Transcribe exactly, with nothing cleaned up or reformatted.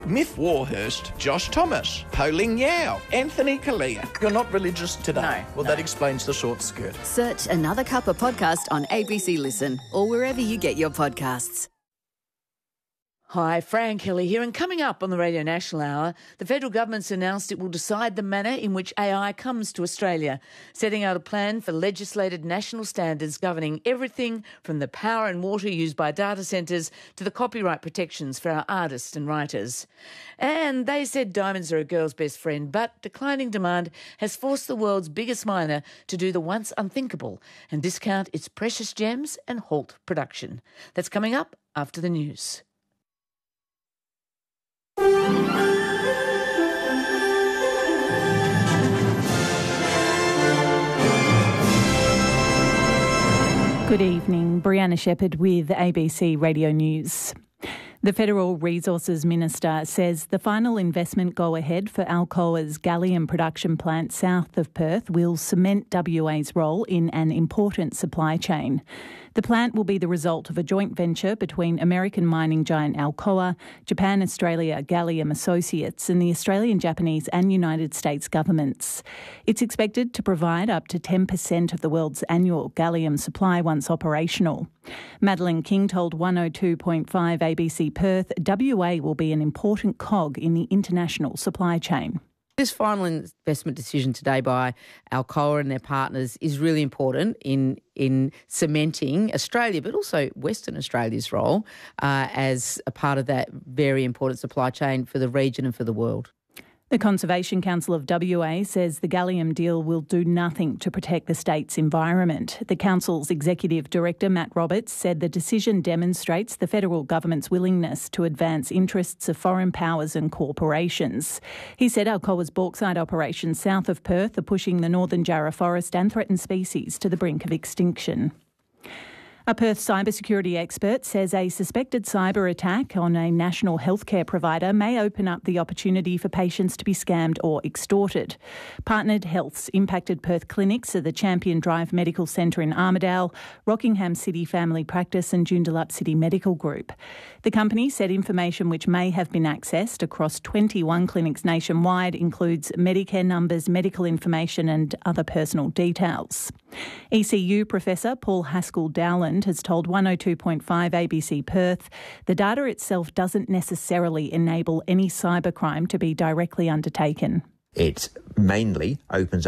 Myth Warhurst, Josh Thomas, Ho Ling Yao, Anthony Kalia. You're not religious today? No. Well, no. that explains the short skirt. Search Another Cuppa podcast on A B C Listen or wherever you get your podcasts. Hi, Fran Kelly here, and coming up on the Radio National Hour, the federal government's announced it will decide the manner in which A I comes to Australia, setting out a plan for legislated national standards governing everything from the power and water used by data centres to the copyright protections for our artists and writers. And they said diamonds are a girl's best friend, but declining demand has forced the world's biggest miner to do the once unthinkable and discount its precious gems and halt production. That's coming up after the news. Good evening, Brianna Shepherd with A B C Radio News. The Federal Resources Minister says the final investment go-ahead for Alcoa's gallium production plant south of Perth will cement W A's role in an important supply chain. The plant will be the result of a joint venture between American mining giant Alcoa, Japan Australia Gallium Associates and the Australian, Japanese and United States governments. It's expected to provide up to ten percent of the world's annual gallium supply once operational. Madeline King told one oh two point five A B C Perth W A will be an important cog in the international supply chain. This final investment decision today by Alcoa and their partners is really important in in cementing Australia, but also Western Australia's role uh, as a part of that very important supply chain for the region and for the world. The Conservation Council of W A says the gallium deal will do nothing to protect the state's environment. The council's executive director, Matt Roberts, said the decision demonstrates the federal government's willingness to advance interests of foreign powers and corporations. He said Alcoa's bauxite operations south of Perth are pushing the Northern Jarrah forest and threatened species to the brink of extinction. A Perth cybersecurity expert says a suspected cyber attack on a national healthcare provider may open up the opportunity for patients to be scammed or extorted. Partnered Health's impacted Perth clinics are the Champion Drive Medical Centre in Armidale, Rockingham City Family Practice and Joondalup City Medical Group. The company said information which may have been accessed across twenty-one clinics nationwide includes Medicare numbers, medical information and other personal details. E C U Professor Paul Haskell-Dowland has told one oh two point five A B C Perth the data itself doesn't necessarily enable any cybercrime to be directly undertaken. It mainly opens